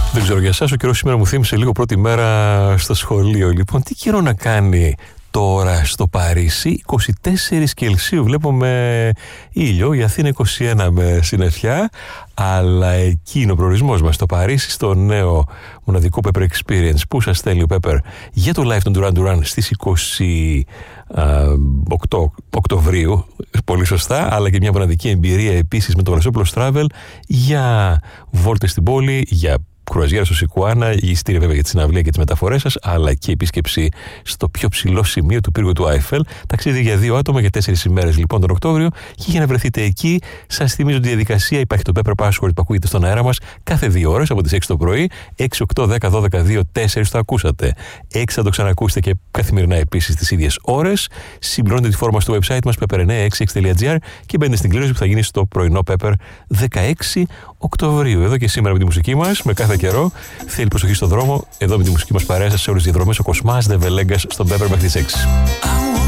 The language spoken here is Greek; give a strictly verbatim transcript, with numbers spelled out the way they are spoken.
Δεν ξέρω για εσάς, ο καιρός σήμερα μου θύμισε λίγο πρώτη μέρα στο σχολείο. Λοιπόν, τι καιρό να κάνει τώρα στο Παρίσι? είκοσι τέσσερα Κελσίου, βλέπουμε ήλιο, η Αθήνα είκοσι ένα με συννεφιά, αλλά εκεί είναι ο προορισμός μας, στο Παρίσι, στο νέο μοναδικό Pepper Experience που σας στέλνει ο Pepper για το live των Duran Duran στις είκοσι οκτώ Οκτωβρίου, πολύ σωστά, αλλά και μια μοναδική εμπειρία επίσης με το Βρασόπουλος Travel για βόλτες στην πόλη, για κρουαζιέρα στο Σικουάνα, η ειστήρια βέβαια για τη συναυλία και τις μεταφορές σας, αλλά και επίσκεψη στο πιο ψηλό σημείο του πύργου του Άιφελ. Ταξίδι για δύο άτομα για τέσσερις ημέρες λοιπόν τον Οκτώβριο. Και για να βρεθείτε εκεί, σας θυμίζω τη διαδικασία. Υπάρχει το Pepper Password που ακούγεται στον αέρα μας κάθε δύο ώρες από τις έξι το πρωί. έξι, οκτώ, δέκα, δώδεκα, δύο, τέσσερα το ακούσατε. έξι θα το ξανακούσετε και καθημερινά επίσης τις ίδιες ώρες. Συμπληρώνετε τη φόρμα στο website μας pepper nine six six τελεία gr και μπαίνετε στην κλήρωση που θα γίνει στο πρωινό Pepper δεκαέξι Οκτωβρίου. Εδώ και σήμερα με τη μουσική μας, με κάθε καιρό. Θέλει προσοχή στον δρόμο. Εδώ με τη μουσική μας παρέα σας σε όλες τις διαδρομές. Ο Κοσμάς Δεβελέγκας στον Pepper μέχρι τις έξι.